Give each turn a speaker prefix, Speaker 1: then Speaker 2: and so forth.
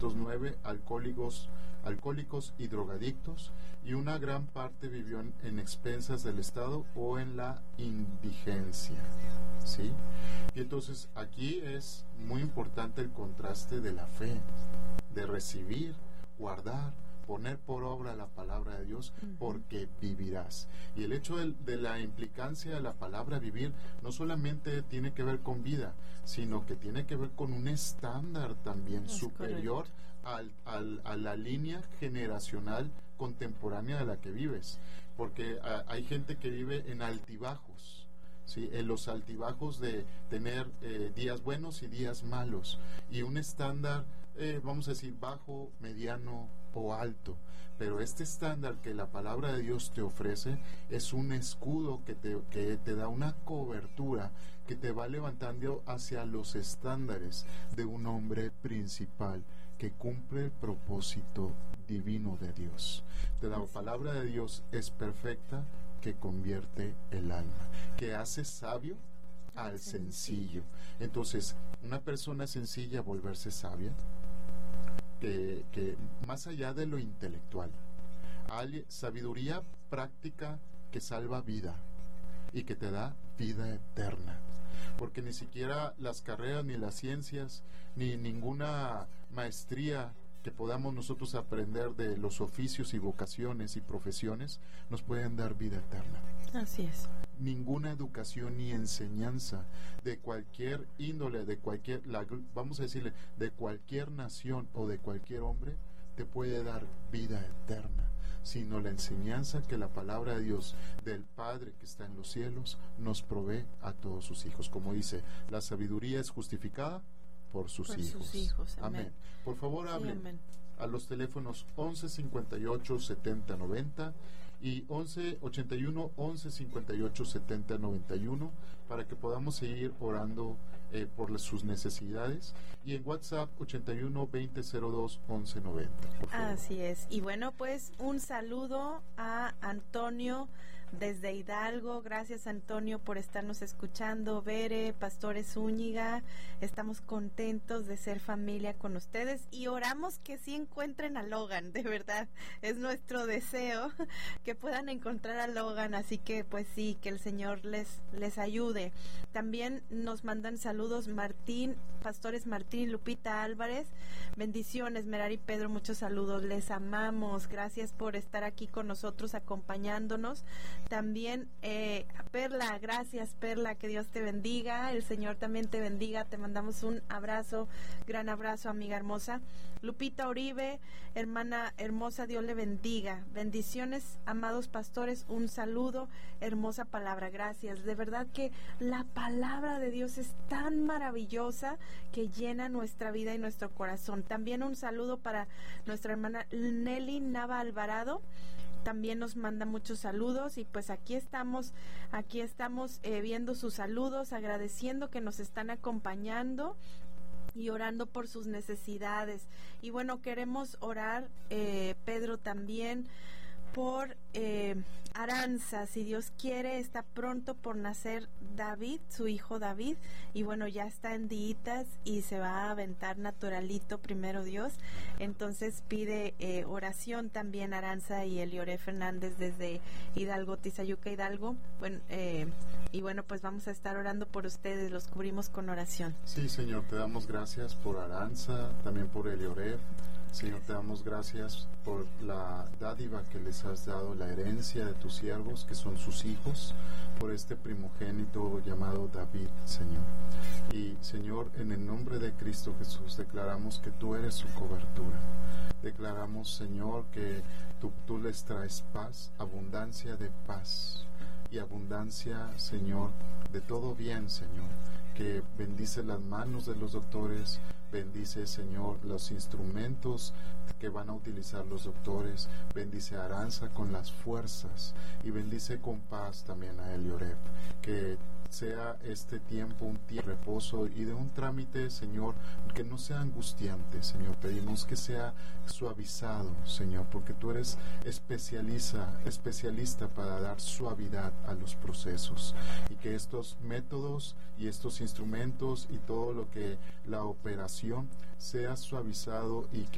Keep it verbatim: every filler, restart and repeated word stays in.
Speaker 1: nueve alcohólicos, alcohólicos y drogadictos, y una gran parte vivió en, en expensas del Estado o en la indigencia, ¿sí? Y entonces aquí es muy importante el contraste de la fe, de recibir, guardar, poner por obra la palabra de Dios, uh-huh. porque vivirás. Y el hecho de, de la implicancia de la palabra vivir no solamente tiene que ver con vida, sino que tiene que ver con un estándar también es superior al, al, a la línea generacional contemporánea de la que vives, porque a, hay gente que vive en altibajos, ¿sí? En los altibajos de tener eh, días buenos y días malos, y un estándar, eh, vamos a decir, bajo, mediano o alto. Pero este estándar que la palabra de Dios te ofrece es un escudo que te, que te da una cobertura que te va levantando hacia los estándares de un hombre principal que cumple el propósito divino de Dios. De la palabra de Dios es perfecta, que convierte el alma, que hace sabio al sencillo. Entonces, una persona sencilla volverse sabia, que, que más allá de lo intelectual, hay sabiduría práctica que salva vida y que te da vida eterna, porque ni siquiera las carreras, ni las ciencias, ni ninguna maestría que podamos nosotros aprender de los oficios y vocaciones y profesiones nos pueden dar vida eterna.
Speaker 2: Así es.
Speaker 1: Ninguna educación ni enseñanza de cualquier índole, de cualquier, la, vamos a decirle, de cualquier nación o de cualquier hombre, te puede dar vida eterna, sino la enseñanza que la palabra de Dios, del Padre que está en los cielos, nos provee a todos sus hijos. Como dice, la sabiduría es justificada por sus
Speaker 2: por
Speaker 1: hijos.
Speaker 2: Sus hijos. Amén.
Speaker 1: Amén. Por favor,
Speaker 2: sí,
Speaker 1: hablen
Speaker 2: amén.
Speaker 1: a los teléfonos once cincuenta y ocho setenta noventa y once ochenta y uno once cincuenta y ocho setenta noventa y uno para que podamos seguir orando eh, por las, sus necesidades, y en WhatsApp ochenta y uno veinte cero dos once noventa.
Speaker 2: Así es. Y bueno, pues un saludo a Antonio desde Hidalgo. Gracias, Antonio, por estarnos escuchando. Bere, Pastores Zúñiga, estamos contentos de ser familia con ustedes y oramos que sí encuentren a Logan, de verdad, es nuestro deseo que puedan encontrar a Logan, así que pues sí, que el Señor les, les ayude. También nos mandan saludos Martín, Pastores Martín y Lupita Álvarez, bendiciones, Merari Pedro, muchos saludos, les amamos, gracias por estar aquí con nosotros acompañándonos. También eh, Perla, gracias Perla, que Dios te bendiga, el Señor también te bendiga, te mandamos un abrazo, gran abrazo, amiga hermosa. Lupita Oribe, hermana hermosa, Dios le bendiga, bendiciones, amados pastores, un saludo, hermosa palabra, gracias, de verdad que la palabra de Dios es tan maravillosa que llena nuestra vida y nuestro corazón. También un saludo para nuestra hermana Nelly Nava Alvarado, también nos manda muchos saludos y pues aquí estamos, aquí estamos eh, viendo sus saludos, agradeciendo que nos están acompañando y orando por sus necesidades. Y bueno, queremos orar, eh, Pedro, también por eh, Aranza, si Dios quiere, está pronto por nacer David, su hijo David, y bueno, ya está en días y se va a aventar naturalito, primero Dios, entonces pide eh, oración también Aranza y Eliore Fernández desde Hidalgo, Tizayuca, Hidalgo, bueno, eh, y bueno, pues vamos a estar orando por ustedes, los cubrimos con oración.
Speaker 1: Sí, Señor, te damos gracias por Aranza, también por Eliore. Señor, te damos gracias por la dádiva que les has dado, la herencia de tus siervos, que son sus hijos, por este primogénito llamado David, Señor. Y, Señor, en el nombre de Cristo Jesús, declaramos que tú eres su cobertura. Declaramos, Señor, que tú, tú les traes paz, abundancia de paz y abundancia, Señor, de todo bien, Señor, que bendice las manos de los doctores, bendice, Señor, los instrumentos que van a utilizar los doctores, bendice a Aranza con las fuerzas y bendice con paz también a Eliorep, que sea este tiempo un tiempo de reposo y de un trámite, Señor, que no sea angustiante, Señor. Pedimos que sea suavizado, Señor, porque tú eres especialista, especialista para dar suavidad a los procesos, y que estos métodos y estos instrumentos y todo lo que la operación sea suavizado y que